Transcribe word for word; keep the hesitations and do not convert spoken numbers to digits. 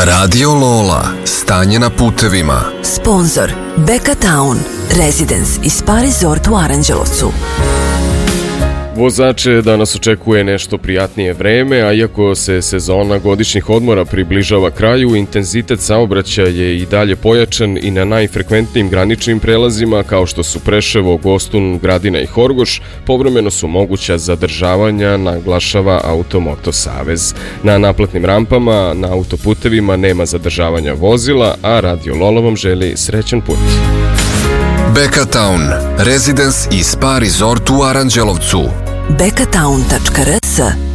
Radio Lola, stanje na putevima. Sponzor Beka Town, Residence i Spa Resort u Aranđelovcu. Vozače danas očekuje nešto prijatnije vreme, a iako se sezona godišnjih odmora približava kraju, intenzitet saobraćaja je i dalje pojačan i na najfrekventnijim graničnim prelazima kao što su Preševo, Gostun, Gradina i Horgoš, povremeno su moguća zadržavanja, naglašava Automoto Savez. Na naplatnim rampama, na autoputevima nema zadržavanja vozila, a Radio Lola vam želi srećan put. Beka Town, Residence i Spa Resort u Aranđelovcu. beka town tačka r s